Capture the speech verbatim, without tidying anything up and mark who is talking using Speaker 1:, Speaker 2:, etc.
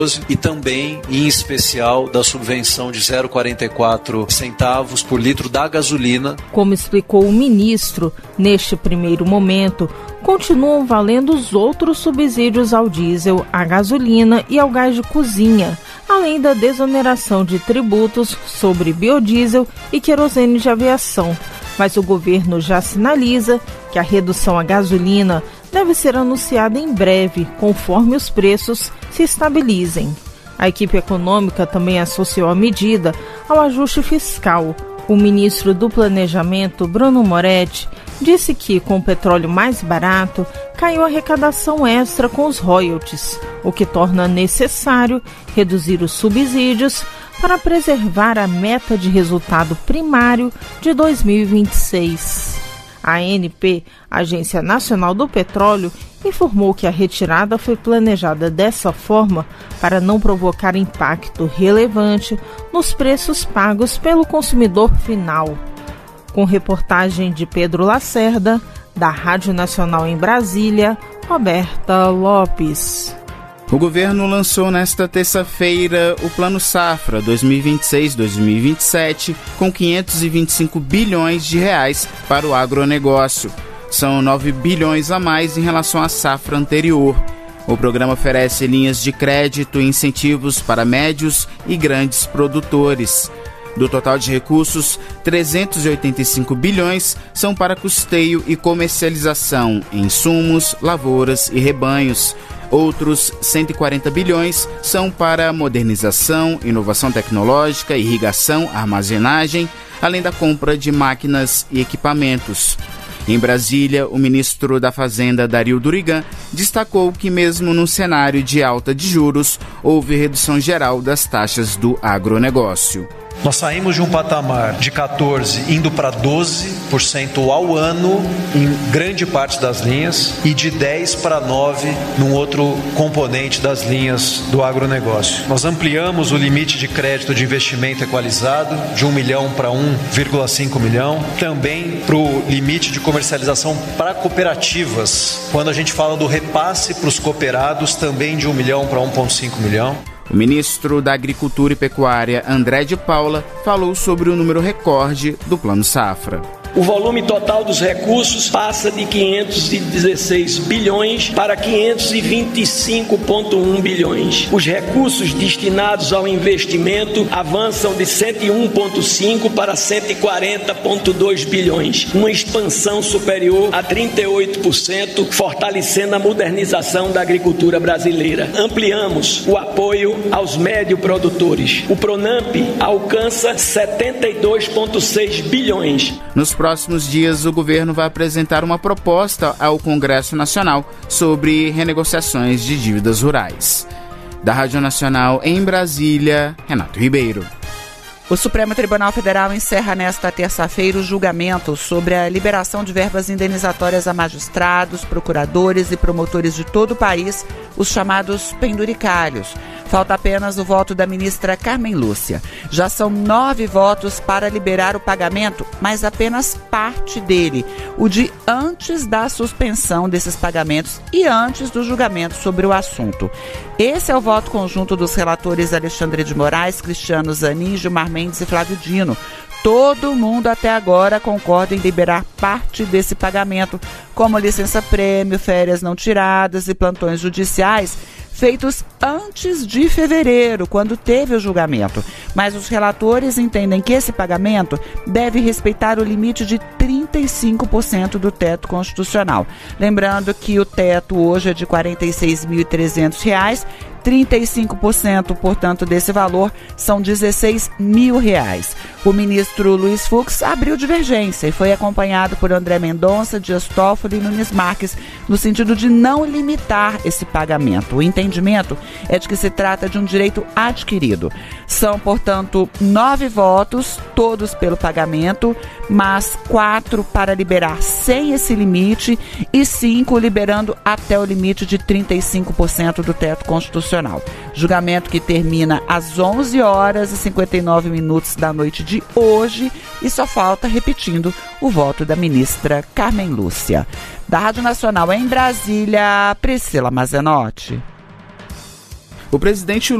Speaker 1: e também, em especial, da subvenção de zero vírgula quarenta e quatro centavos por litro da gasolina.
Speaker 2: Como explicou o ministro, neste primeiro momento, continuam valendo os outros subsídios ao diesel, à gasolina e ao gás de cozinha, além da desoneração de tributos sobre biodiesel e querosene de aviação. Mas o governo já sinaliza que a redução à gasolina deve ser anunciada em breve, conforme os preços se estabilizem. A equipe econômica também associou a medida ao ajuste fiscal. O ministro do Planejamento, Bruno Moretti, disse que, com o petróleo mais barato, caiu a arrecadação extra com os royalties, o que torna necessário reduzir os subsídios para preservar a meta de resultado primário de dois mil e vinte e seis. A ANP, Agência Nacional do Petróleo, informou que a retirada foi planejada dessa forma para não provocar impacto relevante nos preços pagos pelo consumidor final. Com reportagem de Pedro Lacerda, da Rádio Nacional em Brasília, Roberta Lopes.
Speaker 3: O governo lançou nesta terça-feira o Plano Safra dois mil e vinte e seis a dois mil e vinte e sete, com quinhentos e vinte e cinco bilhões de reais para o agronegócio. São nove bilhões a mais em relação à safra anterior. O programa oferece linhas de crédito e incentivos para médios e grandes produtores. Do total de recursos, trezentos e oitenta e cinco bilhões são para custeio e comercialização em insumos, lavouras e rebanhos. Outros cento e quarenta bilhões são para modernização, inovação tecnológica, irrigação, armazenagem, além da compra de máquinas e equipamentos. Em Brasília, o ministro da Fazenda, Dario Durigan, destacou que mesmo num cenário de alta de juros, houve redução geral das taxas do agronegócio.
Speaker 4: Nós saímos de um patamar de quatorze por cento indo para doze por cento ao ano em grande parte das linhas e de dez para nove por cento num outro componente das linhas do agronegócio. Nós ampliamos o limite de crédito de investimento equalizado de um milhão para um vírgula cinco milhão, também para o limite de comercialização para cooperativas. Quando a gente fala do repasse para os cooperados, também de um milhão para um vírgula cinco milhão.
Speaker 3: O ministro da Agricultura e Pecuária, André de Paula, falou sobre o número recorde do Plano Safra.
Speaker 5: O volume total dos recursos passa de quinhentos e dezesseis bilhões para quinhentos e vinte e cinco vírgula um bilhões. Os recursos destinados ao investimento avançam de cento e um vírgula cinco para cento e quarenta vírgula dois bilhões, uma expansão superior a trinta e oito por cento, fortalecendo a modernização da agricultura brasileira. Ampliamos o apoio aos médio-produtores. O Pronamp alcança setenta e dois vírgula seis bilhões.
Speaker 3: Nos próximos dias, o governo vai apresentar uma proposta ao Congresso Nacional sobre renegociações de dívidas rurais. Da Rádio Nacional em Brasília, Renato Ribeiro.
Speaker 6: O Supremo Tribunal Federal encerra nesta terça-feira o julgamento sobre a liberação de verbas indenizatórias a magistrados, procuradores e promotores de todo o país, os chamados penduricalhos. Falta apenas o voto da ministra Carmen Lúcia. Já são nove votos para liberar o pagamento, mas apenas parte dele, o de antes da suspensão desses pagamentos e antes do julgamento sobre o assunto. Esse é o voto conjunto dos relatores Alexandre de Moraes, Cristiano Zanin, Gilmar Mendes e Flávio Dino. Todo mundo até agora concorda em liberar parte desse pagamento, como licença-prêmio, férias não tiradas e plantões judiciais, feitos antes de fevereiro, quando teve o julgamento. Mas os relatores entendem que esse pagamento deve respeitar o limite de trinta e cinco por cento do teto constitucional. Lembrando que o teto hoje é de quarenta e seis mil e trezentos reais, trinta e cinco por cento, portanto, desse valor são dezesseis mil reais. O ministro Luiz Fux abriu divergência e foi acompanhado por André Mendonça, Dias Toffoli e Nunes Marques, no sentido de não limitar esse pagamento. O entendimento é de que se trata de um direito adquirido. São, portanto, nove votos, todos pelo pagamento, mas quatro para liberar sem esse limite e cinco liberando até o limite de trinta e cinco por cento do teto constitucional. Julgamento que termina às onze horas e cinquenta e nove minutos da noite de hoje e só falta, repetindo, o voto da ministra Carmen Lúcia. Da Rádio Nacional em Brasília, Priscila Mazenotti.
Speaker 3: O presidente